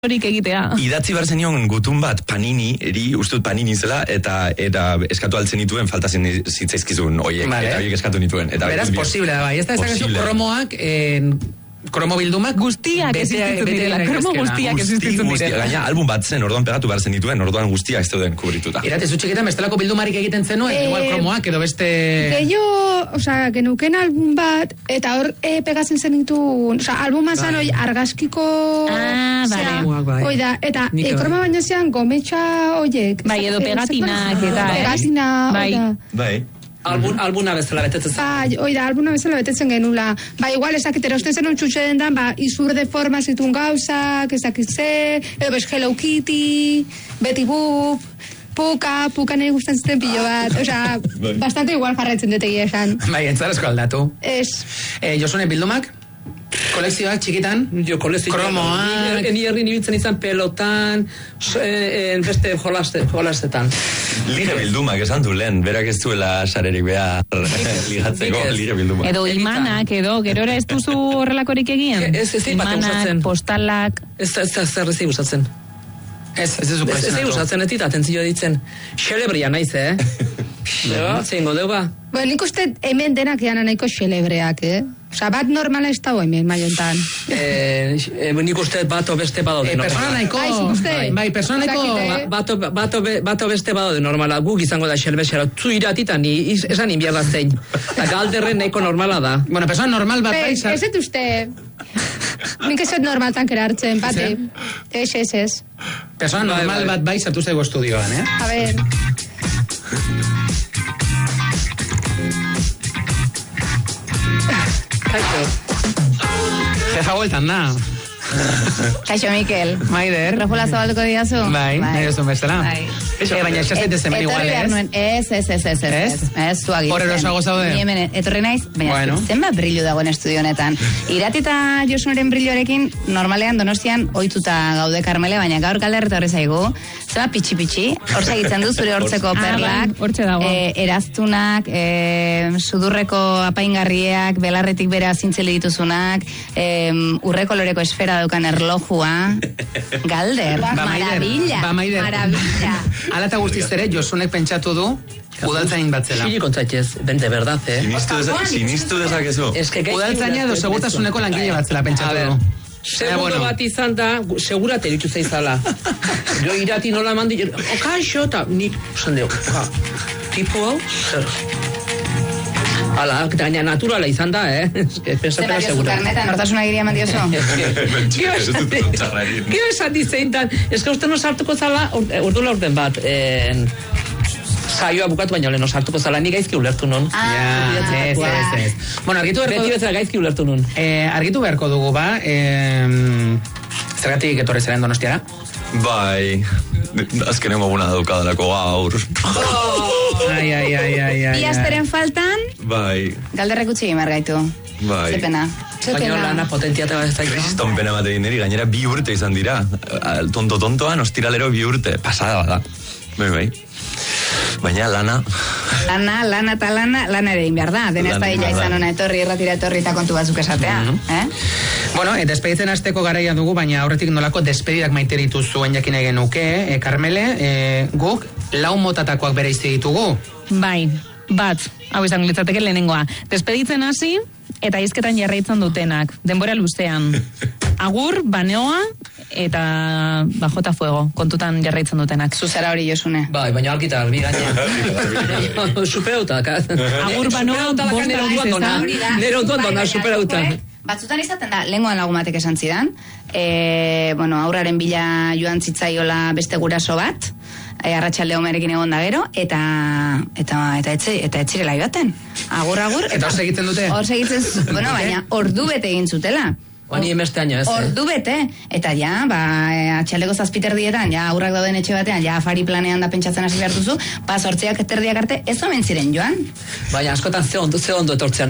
horik egitea. Idatzi behar zenion gutun bat Panini, ustut Panini zela, eta eskatu altzen nituen falta zitzaizkizun oiek, eta horiek eskatu nituen. Beraz, posible da, bai. Ez da ezakezu kromoak, kromo bildumak guztiak existitzen direla, kromo guztiak existitzen direla. Gaina, album bat zen, orduan pegatu behar zen dituen, orduan guztiak ez zeuden kubrituta. Irate, zutxeketan, bestelako bildumarik egiten zenuen, igual kromoak edo beste... genuken album bat, eta hor pegatzen zen ditu, albuma zan hoi argazkiko... Oida, eta kroma baina zean gometxa oiek. Bai, edo pegatinak eta... Pegatina, Bai. Albuna bezala betetzen zen. Bai, oida, albuna bezala betetzen genula. Ba, igual, ezakit, erosten zen txutxe dendan, izur de forma zitun gauzak, ezakit ze, edo bez Hello Kitty, Betty Boop, Puka nire gustan zuten pilo bat. Bastante igual jarraitzen dut egia esan. Bai, entzarezko aldatu. Ez. Josune, bildumak? Kolekzioak txikitan? Kromoak? Ni herri nibiltzen izan pelotan, beste jolastetan. Lige bildumak esan du lehen, berak ez duela sarerik behar ligatzeko, lige bildumak. Edo imanak, edo, gerora ez duzu horrelakorik egin? Imanak, postalak... Ez zer ezin usatzen. Ez duzu kolekzionatu. Usatzen, ez dit atentzio ditzen. Xelebria naiz, zein godeu ba? Nik uste hemen denak ean nahiko xelebreak, bat normala ez dago hemen, maiontan. Nik uste bato beste badaude normala. Persona nahiko... Bato beste badaude normala. Guk izango da xelbexera. Zu iratitan, esan inbierda zein. Galderren nahiko normala da. Bueno, persona normal bat bai... Ez dut uste... Nik ez dut normaltan kerartzen, bate. Ez. Persona normal bat bai sartu zaigu estudioan, A ver... Jefa bueltan da. Kaixo, Mikel. Maider. Rojola zabalduko diazu? Bai, nahi duzun bestela. Baina esazete zemen igual, Ez, zuagin. Por erosago zaude? Ni hemen, etorri naiz, baina zenbat brillo dagoen estudio honetan. Irati eta Josunen brillorekin, normalean Donostian ohituta gaude Karmele, baina gaur galderreta horri zaigu. Zema pitxi, hor segitzen du zure hortzeko perlak, eraztunak, sudurreko apaingarriak, belarretik bera zintzeli dituzunak, urre koloreko esfera daukan erlojua. Galder, maravilla. Ala eta guztiz ere, Josunek pentsatu du udaltzain bat zela. Xili kontzatxez, bente verdad, Sinistu dezakezu. Udaltzaina edo segurtasuneko langile bat zela pentsatu du. Segundo bat izan da, segurate ditu zaizala. Jo irati nola mandi, okaixo, eta nik, esan deo, tipo hau, zer. Hala, gaina naturala izan da, Zena jozu karnetan, nortasuna giria mandioso? Gio esan dizeintan, ez que uste no sartuko zala, urdula urten bat, saioa bukatu baina lehen sartuko zala, ni gaizki ulertu non. Ez. Bueno, argitu beharko... Beti bezala gaizki ulertu non. Argitu beharko dugu, zergatik etorri zaren Donostiara? Bai, azkenengo guna daukadalako gaur. Bi asteren faltan? Bai. Galderrek utzi egin gaitu. Bai. Zepena. Baina lana potentiata bat ez da. Kriston pena bat egin niri, gainera 2 urte izan dira. Tontoan, ostiralero 2 urte. Pasada bada. Bai. Baina lana ere egin behar da. Dena ez da illa izan ona erratira etorri eta kontu batzuk esatea. Bueno, despeditzen hasteko garaia dugu, baina aurretik nolako despedidak maite dituzuen jakin egin nuke, Karmele, guk 4 motatakoak bereizi ditugu. Bai, bat, hau izango litzateke lehenengoa. Despeditzen hasi eta hizketan jarraitzen dutenak, denbora luzean. Agur, baneoa, eta bajota fuego, kontutan jarraitzen dutenak. Zuzara hori, Josune. Bai, baina alkita, albi gaina. Superautak, Agur, baneoa, nero onduan dona, superautak. Batzutan izaten da, lehengoan lagun batek esan zidan, aurraren bila joan zitzaiola beste guraso bat, arratsalde homerekin egon da gero, eta etxirela joaten. Agur. Eta hor segitzen dute? Hor segitzen, baina ordu bete egin zutela. Bani emeste año, Ordu bete, eta atxaldeko 7 dietan, aurrak dauden etxe batean, afari planean da pentsatzen hasi behar duzu, 8 erdiak arte, ez omen ziren joan. Baina askotan ze ondo etortzean.